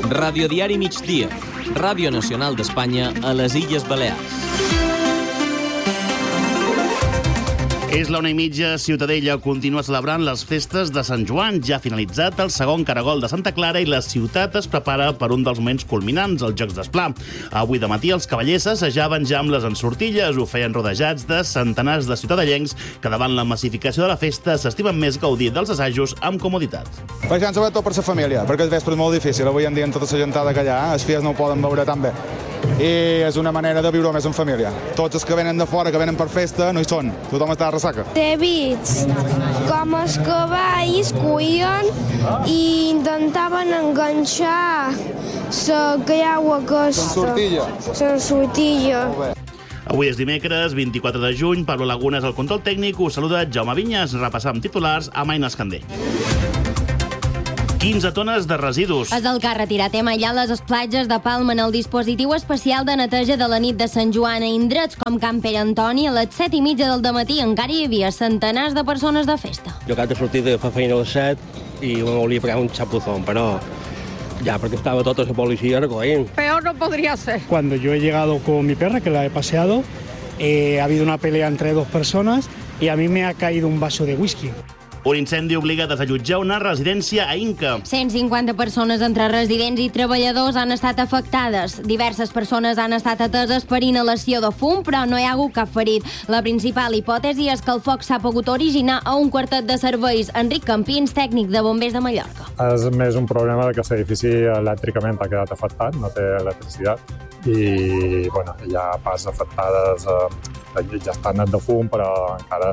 Radiodiari Migdia, Ràdio Nacional d'Espanya a les Illes Balears. És la 1:30, Ciutadella continua celebrant les festes de Sant Joan. Ja ha finalitzat el segon caragol de Santa Clara i la ciutat es prepara per un dels moments culminants, els Jocs d'Esplà. Avui de matí els cavallers assajaven ja amb les ensortilles, ho feien rodejats de centenars de ciutadellencs que davant la massificació de la festa s'estimen més gaudir dels assajos amb comoditat. Baixant sobretot per la família, perquè el vespre és molt difícil. Avui en dia amb tota la gentada que hi ha, els fills no ho poden veure tan bé. I és una manera de viure més en família. Tots els que venen de fora, que venen per festa, no hi són. Tothom està a ressaca. He vist com els cavalls cuien i intentaven enganxar la creu aquesta. La sortilla. Avui és dimecres, 24 de juny. Pablo Lagunes, al control tècnic. Us saluda Jaume Vinyes. Repassam titulars a Aina Escandell. 15 tones de residus. És el que ha retirat Aillà les platges de Palma en el dispositiu especial de neteja de la nit de Sant Joan a indrets com Can Pere Antoni. A les 7:30 del dematí encara hi havia centenars de persones de festa. Jo acabo de sortir de fer feina a les 7 i me volia pegar un chapuzón, però ya porque estaba toda la policía recogiendo. Peor no podría ser. Cuando yo he llegado con mi perra, que la he paseado, ha habido una pelea entre dos personas y a mí me ha caído un vaso de whisky. Un incendi obliga a desallotjar una residència a Inca. 150 persones entre residents i treballadors han estat afectades. Diverses persones han estat ateses per inhalació de fum, però no hi ha hagut cap ferit. La principal hipòtesi és que el foc s'ha pogut originar a un quartet de serveis. Enric Campins, tècnic de Bombers de Mallorca. És més un problema de que l'edifici elèctricament ha quedat afectat, no té electricitat, i hi ha parts afectades, ja estan net de fum, però encara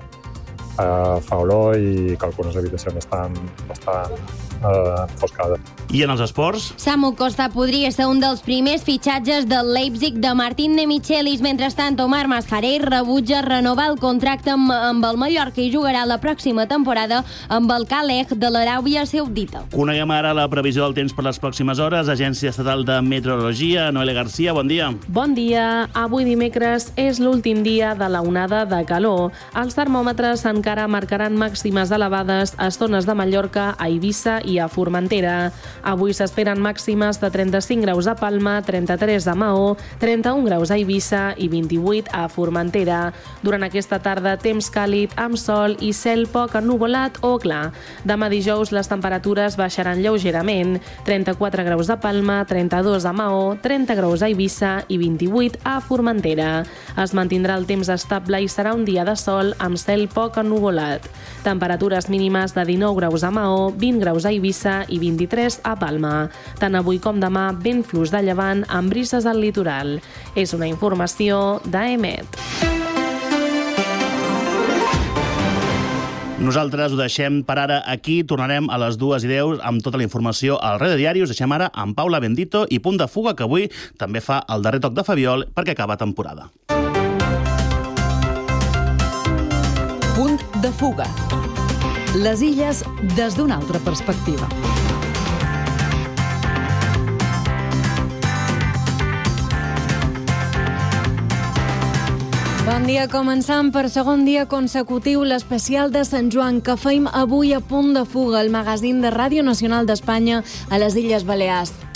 fa olor i que algunes habitacions estan bastant enfoscades. I en els esports? Samu Costa podria ser un dels primers fitxatges del Leipzig de Martín de Michelis. Mentrestant, Omar Mascarell rebutja renovar el contracte amb el Mallorca i jugarà la pròxima temporada amb el Calej de l'Aràbia Saudita. Coneguem ara la previsió del temps per les pròximes hores. Agència Estatal de Meteorologia. Noelia Garcia, bon dia. Bon dia. Avui dimecres és l'últim dia de la onada de calor. Els termòmetres encara marcaran màximes elevades a zones de Mallorca, a Eivissa i a Formentera. Avui s'esperen màximes de 35 graus a Palma, 33 a Maó, 31 graus a Eivissa i 28 a Formentera. Durant aquesta tarda, temps càlid amb sol i cel poc ennuvolat o clar. Demà dijous les temperatures baixaran lleugerament, 34 graus a Palma, 32 a Maó, 30 graus a Eivissa i 28 a Formentera. Es mantindrà el temps estable i serà un dia de sol amb cel poc ennuvolat. Temperatures mínimes de 19 graus a Maó, 20 graus a Eivissa i 23 a Palma. Tant avui com demà, vent fluix de llevant amb brises al litoral. És una informació d'AEMET. Nosaltres ho deixem per ara aquí. Tornarem a les 2:10 amb tota la informació al Radiodiari. Us deixem ara amb Paula Bendito i Punt de Fuga, que avui també fa el darrer toc de Fabiol perquè acaba temporada. Punt de Fuga. Les illes des d'una altra perspectiva. Bon dia, començant per segon dia consecutiu l'especial de Sant Joan que feim avui a Punt de Fuga, el magazín de Ràdio Nacional d'Espanya a les Illes Balears.